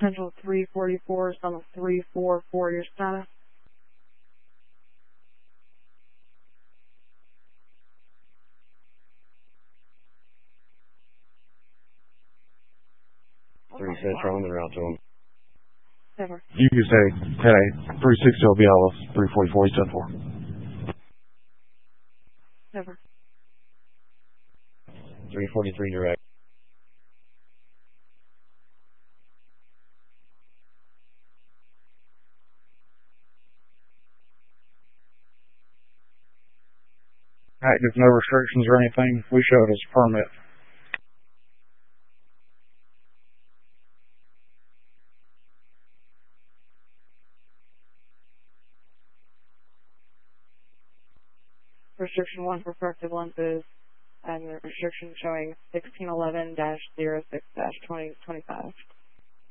Central 344, Summit 344, your status. Three Central on the route to him. Never. You can say 10-8, 360 will be Alice, 344, he's 10-4. Never. 343 direct. Active, no restrictions or anything. We show it as a permit. Restriction 1 for corrective lenses, and the restriction showing 1611-06-2025.